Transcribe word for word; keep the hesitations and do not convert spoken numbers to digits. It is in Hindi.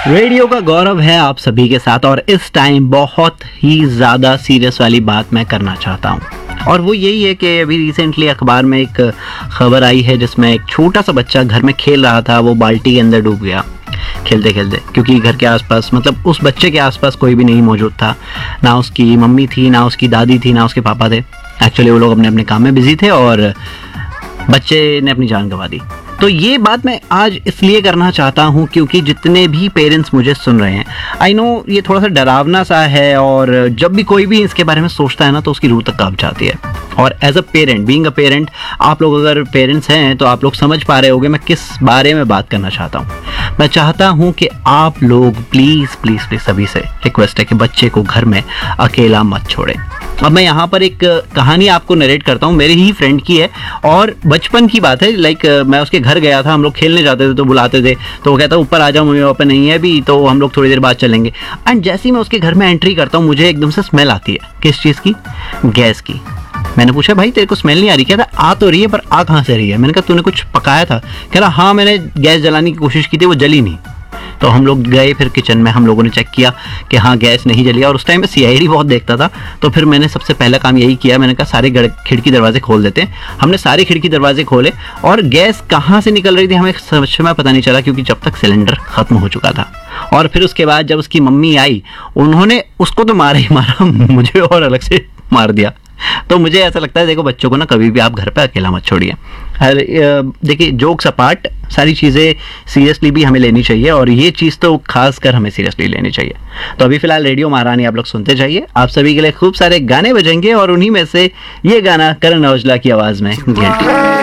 रेडियो का गौरव है आप सभी के साथ और इस टाइम बहुत ही ज़्यादा सीरियस वाली बात मैं करना चाहता हूँ और वो यही है कि अभी रिसेंटली अखबार में एक खबर आई है जिसमें एक छोटा सा बच्चा घर में खेल रहा था, वो बाल्टी के अंदर डूब गया खेलते खेलते, क्योंकि घर के आसपास मतलब उस बच्चे के आसपास कोई भी नहीं मौजूद था, ना उसकी मम्मी थी, ना उसकी दादी थी, ना उसके पापा थे। एक्चुअली वो लोग अपने अपने काम में बिजी थे और बच्चे ने अपनी जान गंवा दी। तो ये बात मैं आज इसलिए करना चाहता हूँ क्योंकि जितने भी पेरेंट्स मुझे सुन रहे हैं, आई नो ये थोड़ा सा डरावना सा है और जब भी कोई भी इसके बारे में सोचता है ना तो उसकी रूह तक कांप जाती है। और as a parent, being a parent, आप लोग अगर पेरेंट्स हैं तो आप लोग समझ पा रहे होंगे मैं किस बारे में बात करना चाहता हूँ। मैं चाहता हूँ कि आप लोग प्लीज़ प्लीज़ प्लीज़ सभी से रिक्वेस्ट है कि बच्चे को घर में अकेला मत छोड़ें। अब मैं यहाँ पर एक कहानी आपको नरेट करता हूँ, मेरे ही फ्रेंड की है और बचपन की बात है। लाइक मैं उसके घर गया था, हम लोग खेलने जाते थे तो बुलाते थे तो वो कहता ऊपर आ जाओ, मम्मी पापा नहीं है अभी, तो हम लोग थोड़ी देर बाद चलेंगे। एंड जैसे ही मैं उसके घर में एंट्री करता हूँ मुझे एकदम से स्मेल आती है। किस चीज़ की? गैस की। मैंने पूछा भाई तेरे को स्मेल नहीं आ रही? कहता आ तो रही है पर आ कहाँ से रही है? मैंने कहा तूने कुछ पकाया था? कह रहा हाँ मैंने गैस जलाने की कोशिश की थी, वो जली नहीं। तो हम लोग गए फिर किचन में, हम लोगों ने चेक किया कि हाँ गैस नहीं जली। और उस टाइम में सी आई डी बहुत देखता था तो फिर मैंने सबसे पहला काम यही किया, मैंने कहा सारे खिड़की दरवाजे खोल देते हैं। हमने सारे खिड़की दरवाजे खोले और गैस कहाँ से निकल रही थी हमें समझ में पता नहीं चला क्योंकि जब तक सिलेंडर खत्म हो चुका था। और फिर उसके बाद जब उसकी मम्मी आई उन्होंने उसको तो मारा ही मारा, मुझे और अलग से मार दिया। तो मुझे ऐसा लगता है देखो बच्चों को ना कभी भी आप घर पे अकेला मत छोड़िए। देखिए जोक्स अपार्ट, सारी चीज़ें सीरियसली भी हमें लेनी चाहिए और ये चीज़ तो खास कर हमें सीरियसली लेनी चाहिए। तो अभी फिलहाल रेडियो महारानी आप लोग सुनते जाइए, आप सभी के लिए खूब सारे गाने बजेंगे और उन्हीं में से ये गाना करण औजला की आवाज़ में घंटी।